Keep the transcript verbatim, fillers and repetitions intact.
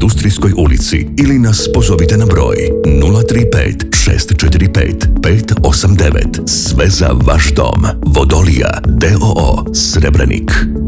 Industrijskoj ulici ili nas pozovite na broj nula tri pet šest četiri pet pet osam devet. Sve za vaš dom. Vodolija d o o Srebrenik.